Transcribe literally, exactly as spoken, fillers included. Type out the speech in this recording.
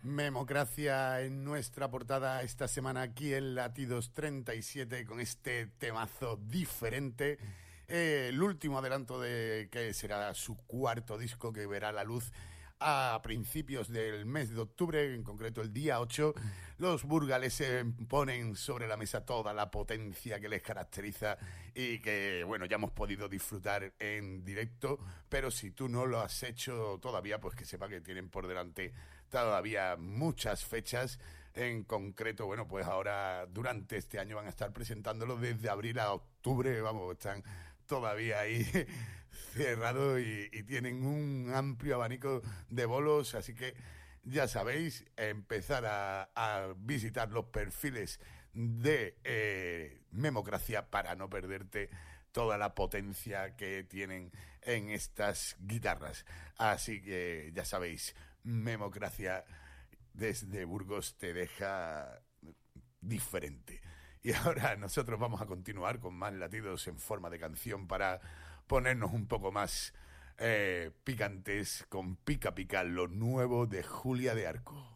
Memocracia en nuestra portada esta semana aquí en Latidos treinta y siete con este temazo diferente. Eh, el último adelanto de que será su cuarto disco que verá la luz a principios del mes de octubre, en concreto el día ocho. Los burgaleses ponen sobre la mesa toda la potencia que les caracteriza y que, bueno, ya hemos podido disfrutar en directo, pero si tú no lo has hecho todavía, pues que sepa que tienen por delante todavía muchas fechas. En concreto, bueno, pues ahora durante este año van a estar presentándolo desde abril a octubre, vamos, están todavía ahí cerrados y, y tienen un amplio abanico de bolos, así que ya sabéis, empezar a, a visitar los perfiles de eh, Memocracia para no perderte toda la potencia que tienen en estas guitarras. Así que ya sabéis, Memocracia desde Burgos te deja diferente. Y ahora nosotros vamos a continuar con más latidos en forma de canción para ponernos un poco más eh, picantes con Pica Pica, lo nuevo de Julia de Arco.